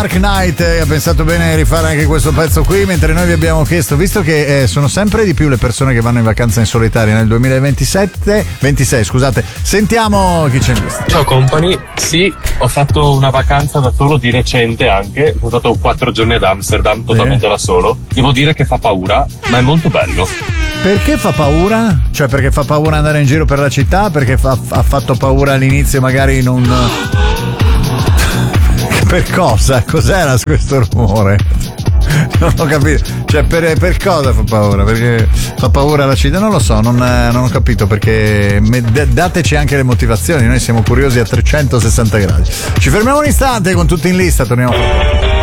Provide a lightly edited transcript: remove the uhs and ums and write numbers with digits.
Dark Knight ha pensato bene di rifare anche questo pezzo qui, mentre noi vi abbiamo chiesto, visto che sono sempre di più le persone che vanno in vacanza in solitaria nel 26, scusate, sentiamo chi c'è in lista. Ciao company, sì, ho fatto una vacanza da solo di recente anche, ho stato 4 giorni ad Amsterdam totalmente da solo. Devo dire che fa paura, ma è molto bello. Perché fa paura? Cioè perché fa paura andare in giro per la città? Perché ha fatto paura all'inizio magari non... Per cosa? Cos'era questo rumore? Non ho capito. Cioè per cosa fa paura? Perché fa paura la città? Non lo so, non ho capito perché dateci anche le motivazioni, noi siamo curiosi a 360 gradi. Ci fermiamo un istante con tutti in lista, torniamo.